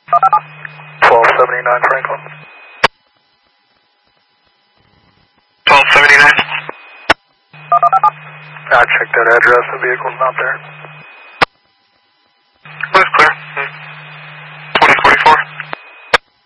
1279 Franklin. 1279. I checked that address, the vehicle's not there.